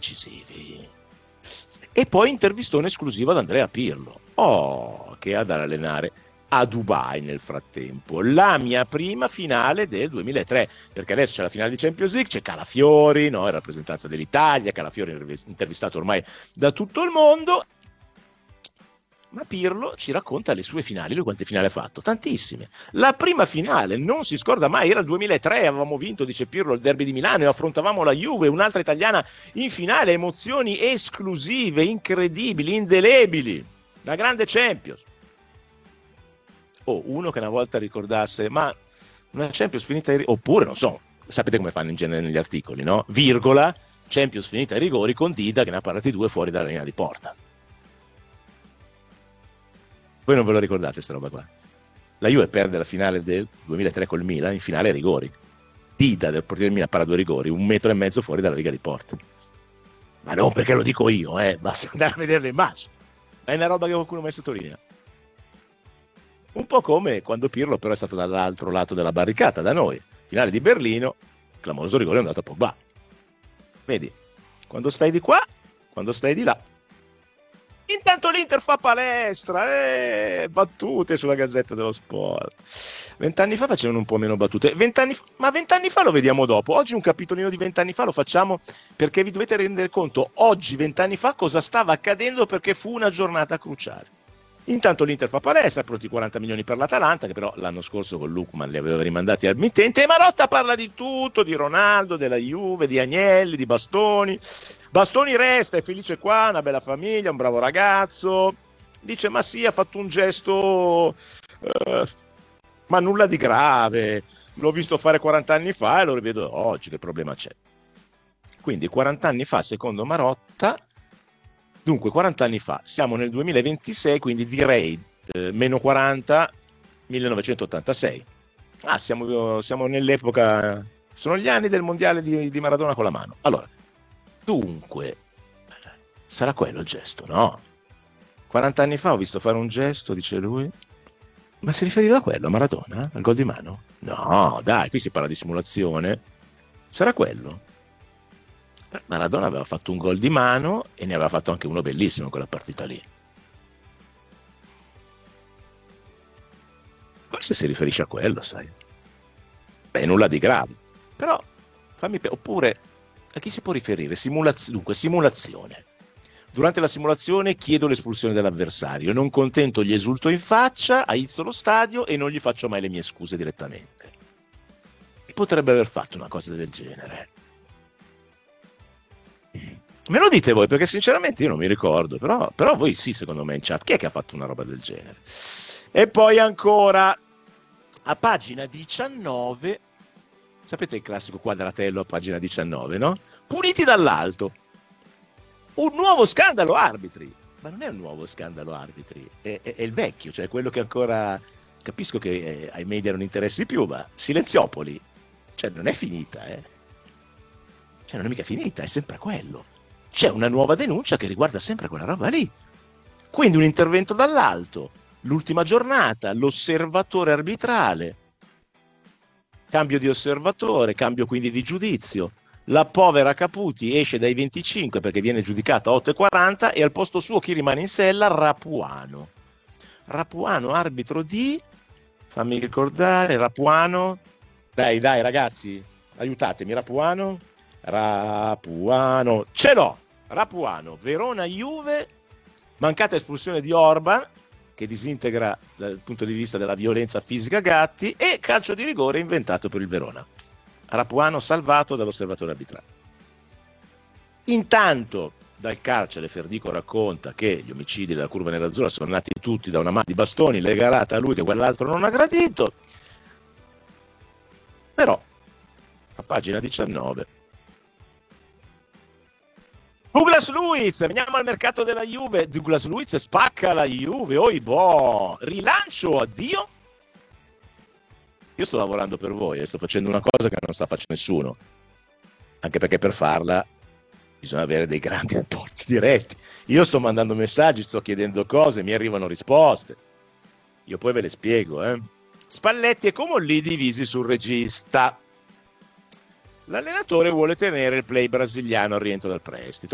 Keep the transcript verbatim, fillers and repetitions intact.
decisivi. E poi intervistone esclusivo ad Andrea Pirlo, oh, che è ad allenare a Dubai nel frattempo. La mia prima finale del duemilatré, perché adesso c'è la finale di Champions League, c'è Calafiori, no, in rappresentanza dell'Italia, Calafiori intervistato ormai da tutto il mondo. Ma Pirlo ci racconta le sue finali. Lui quante finali ha fatto? Tantissime. La prima finale, non si scorda mai, era il duemilatré, avevamo vinto, dice Pirlo, il derby di Milano e affrontavamo la Juve, un'altra italiana in finale, emozioni esclusive, incredibili, indelebili, la grande Champions. O oh, uno che una volta ricordasse, ma una Champions finita ai rigori, oppure, non so, sapete come fanno in genere negli articoli, no? Virgola, Champions finita ai rigori con Dida che ne ha parati due fuori dalla linea di porta. Voi non ve lo ricordate sta roba qua? La Juve perde la finale del duemilatré col Milan in finale ai rigori. Dida del portiere del Milan para due rigori, un metro e mezzo fuori dalla riga di porta. Ma non perché lo dico io, eh, basta andare a vedere le immagini. È una roba che qualcuno mai sottolinea. Un po' come quando Pirlo però è stato dall'altro lato della barricata, da noi. Finale di Berlino, clamoroso rigore è andato a Pogba. Vedi, quando stai di qua, quando stai di là. Intanto l'Inter fa palestra, eh, battute sulla Gazzetta dello Sport. Vent'anni fa facevano un po' meno battute, vent'anni fa, ma vent'anni fa lo vediamo dopo. Oggi un capitolino di vent'anni fa lo facciamo perché vi dovete rendere conto, oggi, vent'anni fa, cosa stava accadendo perché fu una giornata cruciale. Intanto l'Inter fa palestra, pronti quaranta milioni per l'Atalanta, che però l'anno scorso con Lukman li aveva rimandati al mittente, e Marotta parla di tutto, di Ronaldo, della Juve, di Agnelli, di Bastoni. Bastoni resta, è felice qua, una bella famiglia, un bravo ragazzo, dice ma sì, ha fatto un gesto, eh, ma nulla di grave, l'ho visto fare quaranta anni fa e lo rivedo oggi, che problema c'è? Quindi quaranta anni fa, secondo Marotta, dunque quaranta anni fa, siamo nel duemilaventisei, quindi direi eh, meno quaranta, millenovecentottantasei. Ah, siamo, siamo nell'epoca, sono gli anni del mondiale di, di Maradona con la mano. Allora, dunque, sarà quello il gesto, no? quaranta anni fa ho visto fare un gesto, dice lui, ma si riferiva a quello, a Maradona, al gol di mano? No, dai, qui si parla di simulazione. Sarà quello? Maradona aveva fatto un gol di mano e ne aveva fatto anche uno bellissimo in quella partita lì. Forse si riferisce a quello, sai. Beh, nulla di grave. Però, fammi pe- oppure, a chi si può riferire? Simulaz- dunque, simulazione. Durante la simulazione chiedo l'espulsione dell'avversario, non contento gli esulto in faccia, aizzo lo stadio e non gli faccio mai le mie scuse direttamente. Potrebbe aver fatto una cosa del genere. Me lo dite voi, perché sinceramente io non mi ricordo, però, però voi sì, secondo me in chat. Chi è che ha fatto una roba del genere? E poi ancora, a pagina diciannove, sapete il classico quadratello a pagina diciannove, no? Puniti dall'alto. Un nuovo scandalo arbitri. Ma non è un nuovo scandalo arbitri, è, è, è il vecchio, cioè quello che ancora... Capisco che eh, ai media non interessi più, ma Silenziopoli, cioè non è finita, eh. Cioè non è mica finita, è sempre quello. C'è una nuova denuncia che riguarda sempre quella roba lì. Quindi un intervento dall'alto, l'ultima giornata, l'osservatore arbitrale, cambio di osservatore, cambio quindi di giudizio. La povera Caputi esce dai venticinque perché viene giudicata a otto e quaranta e al posto suo chi rimane in sella? Rapuano. Rapuano, arbitro di... Fammi ricordare, Rapuano... Dai, dai ragazzi, aiutatemi, Rapuano... Rapuano, ce l'ho, Rapuano, Verona Juve, mancata espulsione di Orban che disintegra dal punto di vista della violenza fisica Gatti e calcio di rigore inventato per il Verona. Rapuano salvato dall'osservatore arbitrale. Intanto dal carcere Ferdico racconta che gli omicidi della curva nerazzurra sono nati tutti da una mano di Bastoni legarata a lui che quell'altro non ha gradito. Però a pagina diciannove Douglas Luiz, veniamo al mercato della Juve. Douglas Luiz spacca la Juve, oi boh, rilancio, addio. Io sto lavorando per voi e sto facendo una cosa che non sta facendo nessuno, anche perché per farla bisogna avere dei grandi rapporti diretti. Io sto mandando messaggi, sto chiedendo cose, mi arrivano risposte. Io poi ve le spiego, eh. Spalletti e Comolli divisi sul regista. L'allenatore vuole tenere il play brasiliano al rientro dal prestito.